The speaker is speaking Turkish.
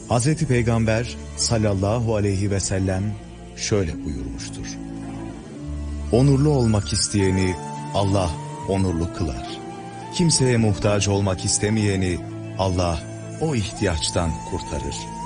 Hazreti Peygamber sallallahu aleyhi ve sellem şöyle buyurmuştur. Onurlu olmak isteyeni Allah onurlu kılar. Kimseye muhtaç olmak istemeyeni Allah o ihtiyaçtan kurtarır.